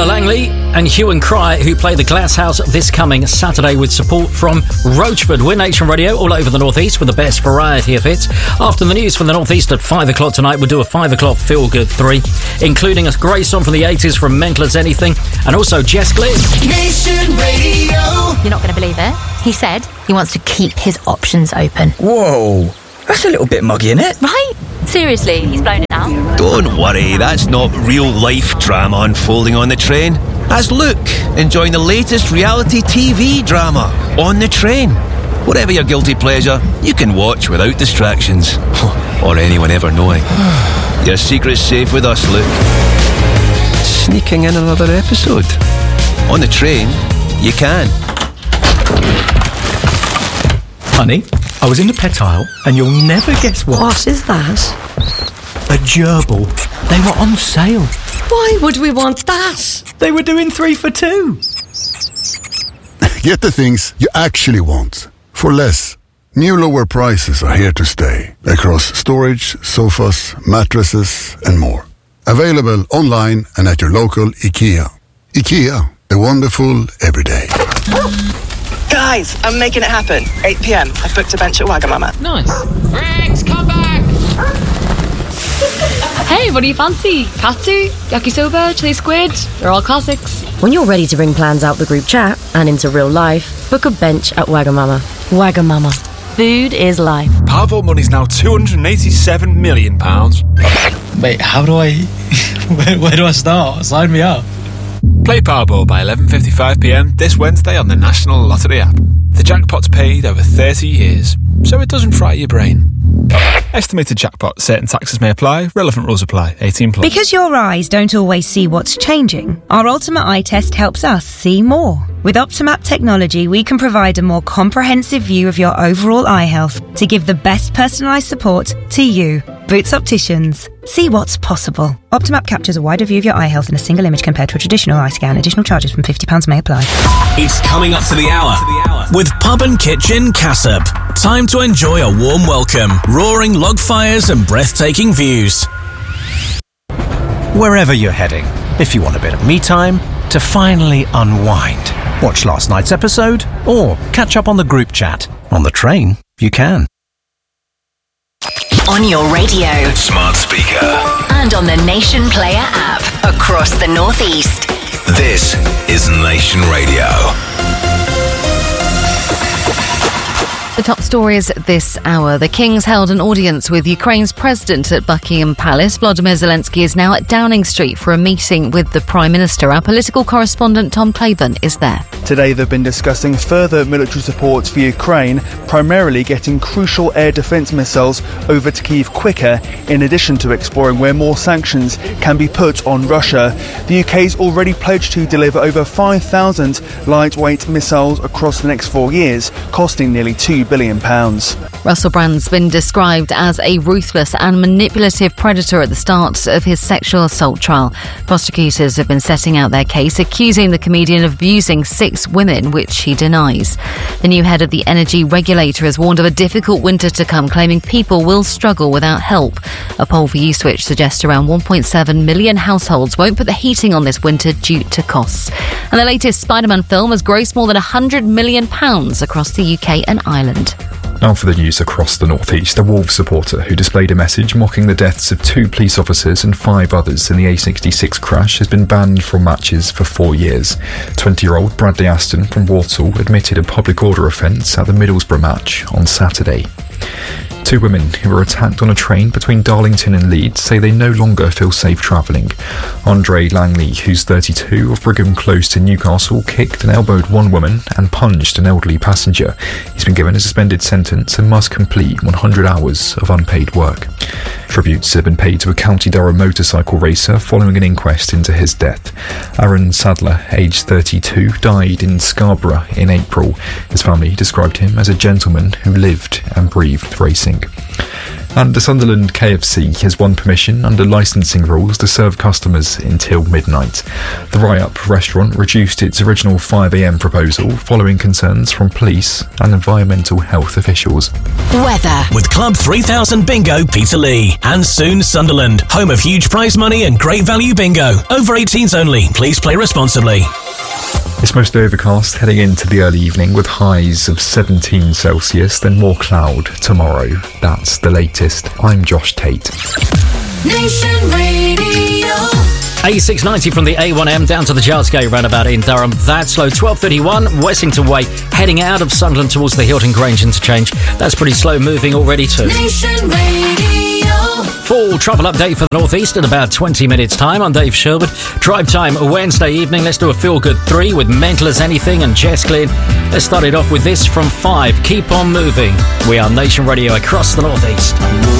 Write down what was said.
Stella Langley and Hue and Cry, who play the Glass House this coming Saturday with support from Roachford. We're Nation Radio all over the North East with the best variety of hits. After the news from the North East at 5 o'clock tonight, we'll do a 5 o'clock Feel Good 3, including a great song from the 80s from Mental as Anything, and also Jess Glynn. Nation Radio. You're not going to believe it. He said he wants to keep his options open. Whoa, that's a little bit muggy, isn't it? Right? Seriously, he's blown it out. Don't worry, that's not real-life drama unfolding on the train. That's Luke, enjoying the latest reality TV drama, On the Train. Whatever your guilty pleasure, you can watch without distractions. Or anyone ever knowing. Your secret's safe with us, Luke. Sneaking in another episode. On the Train, you can. Honey, I was in the pet aisle, and you'll never guess what. What is that? A gerbil. They were on sale. Why would we want that? They were doing 3 for 2. Get the things you actually want for less. New lower prices are here to stay across storage, sofas, mattresses, and more. Available online and at your local IKEA. IKEA, the wonderful everyday. Guys, I'm making it happen. 8 p.m. I've booked a bench at Wagamama. Nice. Rex, come back! Hey, what do you fancy? Katsu, yakisoba, chili squid? They're all classics. When you're ready to bring plans out the group chat and into real life, book a bench at Wagamama. Wagamama. Food is life. Powerball money's now £287 million. Wait, how do I... where do I start? Sign me up. Play Powerball by 11:55pm this Wednesday on the National Lottery app. The jackpot's paid over 30 years, so it doesn't fry your brain. Estimated jackpot. Certain taxes may apply. Relevant rules apply. 18+. Because your eyes don't always see what's changing, our Ultimate Eye Test helps us see more. With Optimap technology, we can provide a more comprehensive view of your overall eye health to give the best personalised support to you. Boots Opticians. See what's possible. Optimap captures a wider view of your eye health in a single image compared to a traditional eye scan. Additional charges from £50 may apply. It's coming up to the hour with Pub and Kitchen Cassop. Time to enjoy a warm welcome, roaring log fires and breathtaking views. Wherever you're heading, if you want a bit of me time to finally unwind, watch last night's episode or catch up on the group chat. On the train, you can. On your radio, smart speaker, and on the Nation Player app across the North East. This is Nation Radio. The top stories this hour. The King's held an audience with Ukraine's president at Buckingham Palace. Volodymyr Zelensky is now at Downing Street for a meeting with the Prime Minister. Our political correspondent Tom Claiborne is there. Today they've been discussing further military support for Ukraine, primarily getting crucial air defence missiles over to Kyiv quicker, in addition to exploring where more sanctions can be put on Russia. The UK's already pledged to deliver over 5,000 lightweight missiles across the next 4 years, costing nearly £2 billion. Russell Brand's been described as a ruthless and manipulative predator at the start of his sexual assault trial. Prosecutors have been setting out their case, accusing the comedian of abusing 6 women, which he denies. The new head of the energy regulator has warned of a difficult winter to come, claiming people will struggle without help. A poll for Uswitch suggests around 1.7 million households won't put the heating on this winter due to costs. And the latest Spider-Man film has grossed more than £100 million across the UK and Ireland. Now for the news across the North East. A Wolves supporter who displayed a message mocking the deaths of 2 police officers and 5 others in the A66 crash has been banned from matches for 4 years. 20-year-old Bradley Aston from Walsall admitted a public order offence at the Middlesbrough match on Saturday. 2 women who were attacked on a train between Darlington and Leeds say they no longer feel safe travelling. Andre Langley, who's 32, of Brigham Close to Newcastle, kicked and elbowed one woman and punched an elderly passenger. He's been given a suspended sentence and must complete 100 hours of unpaid work. Tributes have been paid to a County Durham motorcycle racer following an inquest into his death. Aaron Sadler, aged 32, died in Scarborough in April. His family described him as a gentleman who lived and breathed racing. And the Sunderland KFC has won permission under licensing rules to serve customers until midnight. The Rye-Up restaurant reduced its original 5 a.m. proposal following concerns from police and environmental health officials. Weather. With Club 3000 Bingo Peterlee. And soon Sunderland, home of huge prize money and great value bingo. Over 18s only. Please play responsibly. It's mostly overcast heading into the early evening with highs of 17 Celsius, then more cloud tomorrow. That's the latest. I'm Josh Tate. Nation Radio. A690 from the A1M down to the Charlesgate roundabout in Durham. That's slow. 12:31 Wessington Way, heading out of Sunderland towards the Hilton Grange interchange. That's pretty slow moving already too. Nation Radio. Full travel update for the North East in about 20 minutes time. I'm Dave Sherwood. Drive time Wednesday evening. Let's do a feel good 3 with Mental as Anything and Jess Glynn. Let's start it off with this from 5. Keep on moving. We are Nation Radio across the North East.